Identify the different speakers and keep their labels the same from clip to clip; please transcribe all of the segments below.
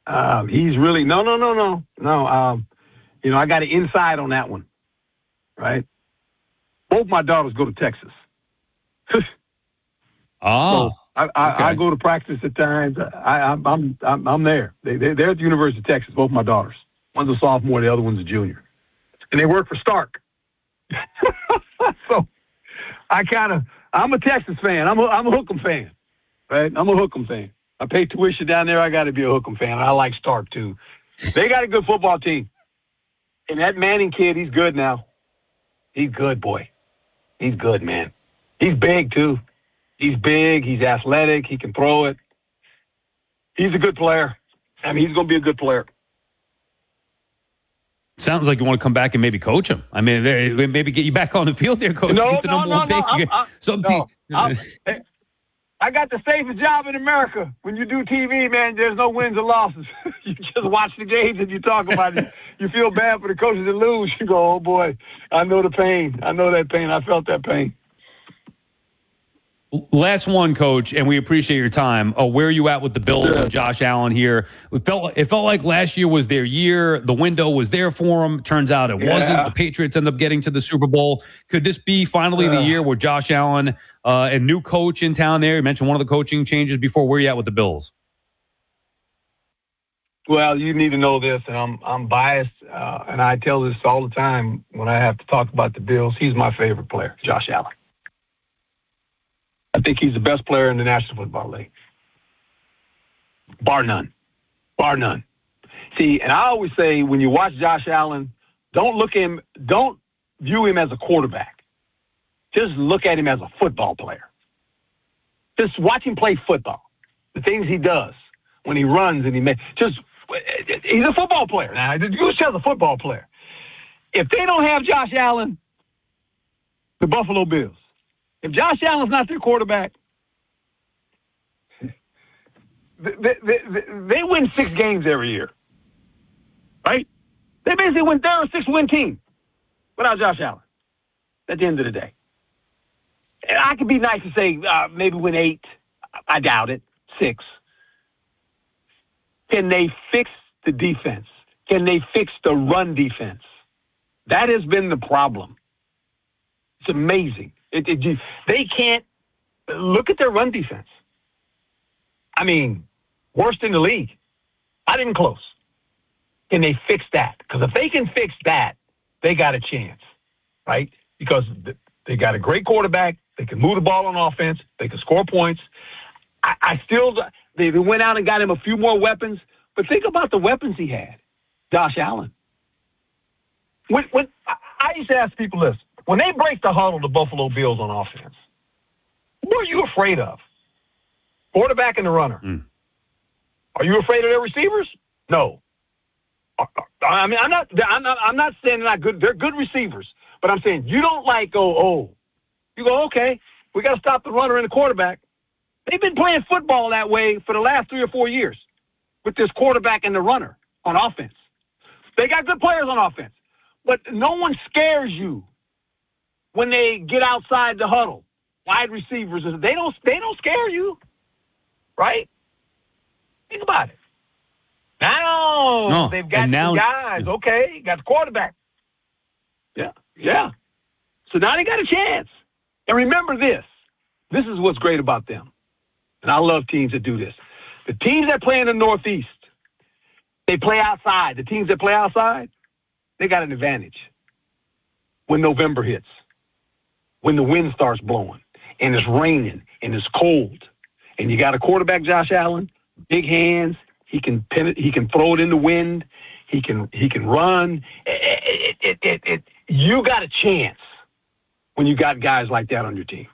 Speaker 1: He's really no. I got an inside on that one, right? Both my daughters go to Texas.
Speaker 2: Oh,
Speaker 1: so I go to practice at times. I'm there. They're at the University of Texas. Both my daughters. One's a sophomore, the other one's a junior, and they work for Stark. So I'm a Texas fan. I'm a Hook'em fan, right? I'm a Hook'em fan. I pay tuition down there. I got to be a Hook'em fan. I like Stark too. They got a good football team, and that Manning kid, he's good now. He's good, boy. He's good, man. He's big too. He's big. He's athletic. He can throw it. He's a good player. I mean, he's going to be a good player.
Speaker 2: Sounds like you want to come back and maybe coach him. I mean, maybe get you back on the field there, coach.
Speaker 1: No,
Speaker 2: get the number one pick.
Speaker 1: I got the safest job in America. When you do TV, man, there's no wins or losses. You just watch the games and you talk about it. You feel bad for the coaches that lose. You go, oh, boy, I know the pain. I know that pain. I felt that pain.
Speaker 2: Last one, Coach, and we appreciate your time. Where are you at with the Bills and Josh Allen here? It felt like last year was their year. The window was there for them. Turns out it wasn't. The Patriots end up getting to the Super Bowl. Could this be finally the year where Josh Allen, a new coach in town there? You mentioned one of the coaching changes before. Where are you at with the Bills?
Speaker 1: Well, you need to know this, and I'm biased, and I tell this all the time when I have to talk about the Bills. He's my favorite player, Josh Allen. I think he's the best player in the National Football League. Bar none. Bar none. See, and I always say when you watch Josh Allen, don't view him as a quarterback. Just look at him as a football player. Just watch him play football. The things he does when he runs and he's a football player. Now, Goose is a football player. If they don't have Josh Allen, the Buffalo Bills, if Josh Allen's not their quarterback, they win 6 games every year, right? They basically they're a 6-win team without Josh Allen at the end of the day. And I could be nice to say maybe win 8. I doubt it. 6. Can they fix the defense? Can they fix the run defense? That has been the problem. It's amazing. They can't look at their run defense. I mean, worst in the league. Not even close. Can they fix that? Because if they can fix that, they got a chance, right? Because they got a great quarterback. They can move the ball on offense. They can score points. They went out and got him a few more weapons. But think about the weapons he had, Josh Allen. When I used to ask people this. When they break the huddle, the Buffalo Bills on offense, what are you afraid of? Quarterback and the runner. Are you afraid of their receivers? No. I mean, I'm not saying they're not good. They're good receivers, but I'm saying you don't go, you go, okay, we got to stop the runner and the quarterback. They've been playing football that way for the last 3 or 4 years with this quarterback and the runner on offense. They got good players on offense, but no one scares you. When they get outside the huddle, wide receivers, they don't scare you, right? Think about it. Now they've got some guys. Okay, got the quarterback. Yeah. So now they got a chance. And remember this. This is what's great about them. And I love teams that do this. The teams that play in the Northeast, they play outside. The teams that play outside, they got an advantage when November hits. When the wind starts blowing and it's raining and it's cold and you got a quarterback, Josh Allen, big hands, he can throw it in the wind, he can run. You got a chance when you got guys like that on your team.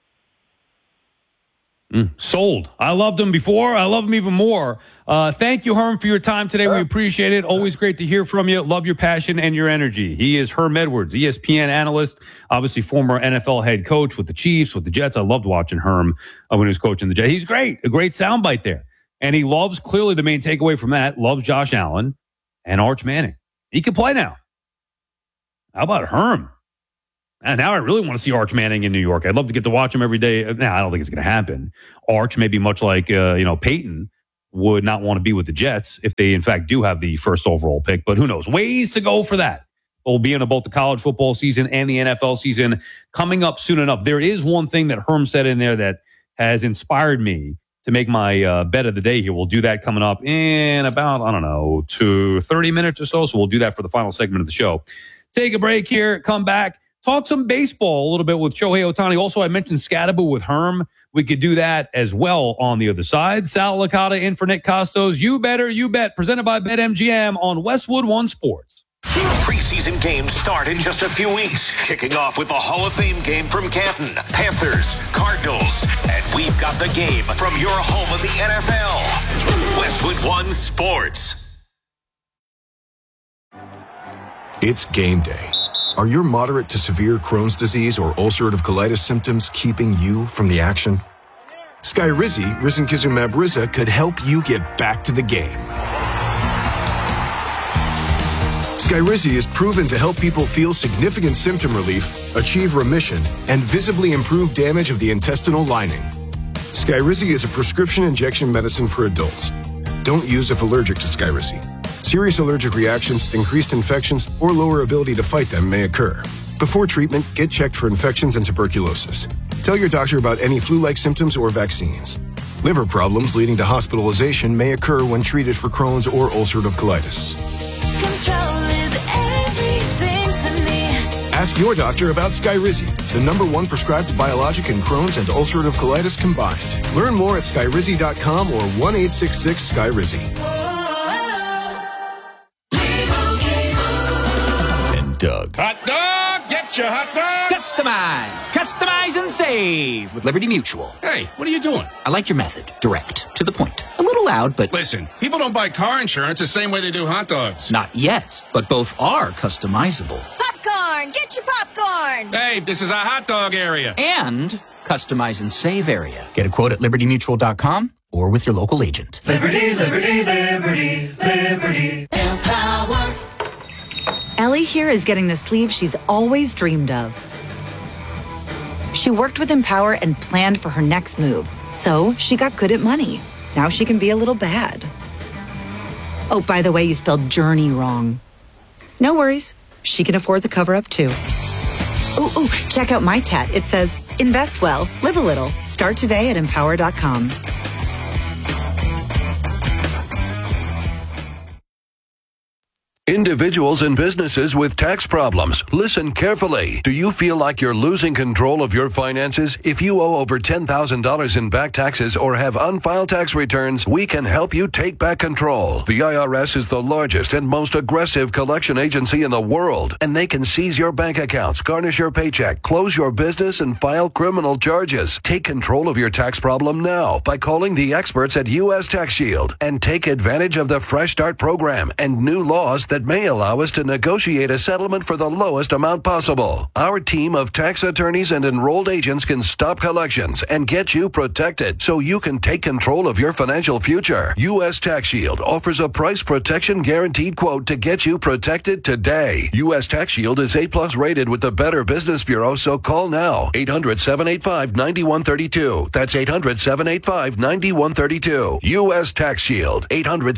Speaker 2: Sold. I loved him before. I love him even more. Thank you, Herm, for your time today. We appreciate it. Always great to hear from you. Love your passion and your energy. He is Herm Edwards, ESPN analyst, obviously former NFL head coach with the Chiefs, with the Jets. I loved watching Herm when he was coaching the Jets. He's great. A great soundbite there. And he loves, clearly the main takeaway from that, loves Josh Allen and Arch Manning. He can play now. How about Herm? And now I really want to see Arch Manning in New York. I'd love to get to watch him every day. Now, I don't think it's going to happen. Arch may be much like, Peyton, would not want to be with the Jets if they, in fact, do have the first overall pick. But who knows? Ways to go for that. We'll be in both the college football season and the NFL season coming up soon enough. There is one thing that Herm said in there that has inspired me to make my bet of the day here. We'll do that coming up in about, 30 minutes or so. So we'll do that for the final segment of the show. Take a break here, come back, talk some baseball a little bit with Shohei Ohtani. Also, I mentioned Scatterbo with Herm. We could do that as well on the other side. Sal Licata in for Nick Costos. You Better, You Bet, presented by BetMGM on Westwood One Sports.
Speaker 3: Preseason games start in just a few weeks, kicking off with the Hall of Fame game from Canton, Panthers, Cardinals, and we've got the game from your home of the NFL, Westwood One Sports.
Speaker 4: It's game day. Are your moderate to severe Crohn's disease or ulcerative colitis symptoms keeping you from the action? Skyrizi, risankizumab Riza, could help you get back to the game. Skyrizi is proven to help people feel significant symptom relief, achieve remission, and visibly improve damage of the intestinal lining. Skyrizi is a prescription injection medicine for adults. Don't use if allergic to Skyrizi. Serious allergic reactions, increased infections, or lower ability to fight them may occur. Before treatment, get checked for infections and tuberculosis. Tell your doctor about any flu-like symptoms or vaccines. Liver problems leading to hospitalization may occur when treated for Crohn's or ulcerative colitis.
Speaker 5: Control is everything to me.
Speaker 4: Ask your doctor about Skyrizi, the #1 prescribed biologic in Crohn's and ulcerative colitis combined. Learn more at skyrizi.com or 1-866-SKYRIZI. Doug.
Speaker 6: Hot dog! Get your hot dog!
Speaker 7: Customize and save with Liberty Mutual.
Speaker 6: Hey, what are you doing?
Speaker 7: I like your method. Direct. To the point. A little loud, but...
Speaker 6: Listen, people don't buy car insurance the same way they do hot dogs.
Speaker 7: Not yet, but both are customizable.
Speaker 5: Popcorn! Get your popcorn!
Speaker 6: Hey, this is a hot dog area.
Speaker 7: And customize and save area. Get a quote at libertymutual.com or with your local agent.
Speaker 8: Liberty, liberty, liberty, liberty. Empower.
Speaker 9: Ellie here is getting the sleeve she's always dreamed of. She worked with Empower and planned for her next move, so she got good at money. Now she can be a little bad. Oh, by the way, you spelled journey wrong. No worries. She can afford the cover-up, too. Ooh, check out my tat. It says, invest well, live a little. Start today at empower.com.
Speaker 10: Individuals and businesses with tax problems, listen carefully. Do you feel like you're losing control of your finances? If you owe over $10,000 in back taxes or have unfiled tax returns, we can help you take back control. The IRS is the largest and most aggressive collection agency in the world, and they can seize your bank accounts, garnish your paycheck, close your business, and file criminal charges. Take control of your tax problem now by calling the experts at U.S. Tax Shield and take advantage of the Fresh Start program and new laws that may allow us to negotiate a settlement for the lowest amount possible. Our team of tax attorneys and enrolled agents can stop collections and get you protected so you can take control of your financial future. U.S. Tax Shield offers a price protection guaranteed quote to get you protected today. U.S. Tax Shield is A+ rated with the Better Business Bureau, so call now. 800-785-9132. That's 800-785-9132. U.S. Tax Shield.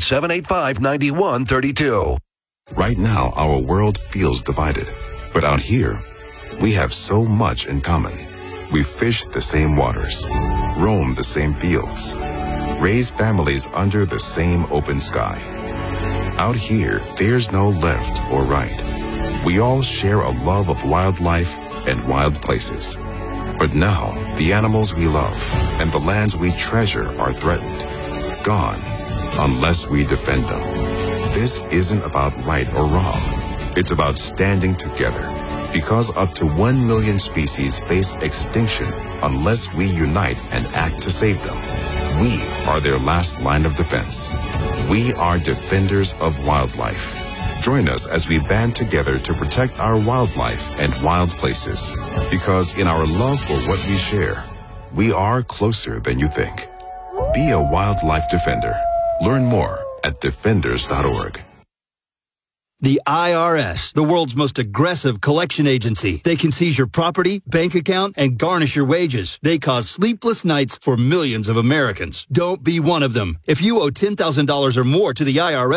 Speaker 10: 800-785-9132.
Speaker 11: Right now, our world feels divided. But out here, we have so much in common. We fish the same waters, roam the same fields, raise families under the same open sky. Out here, there's no left or right. We all share a love of wildlife and wild places. But now, the animals we love and the lands we treasure are threatened, gone, unless we defend them. This isn't about right or wrong. It's about standing together, because up to 1 million species face extinction unless we unite and act to save them. We are their last line of defense. We are defenders of wildlife. Join us as we band together to protect our wildlife and wild places, because in our love for what we share, we are closer than you think. Be a wildlife defender. Learn more at defenders.org.
Speaker 12: The IRS, the world's most aggressive collection agency. They can seize your property, bank account, and garnish your wages. They cause sleepless nights for millions of Americans. Don't be one of them. If you owe $10,000 or more to the IRS,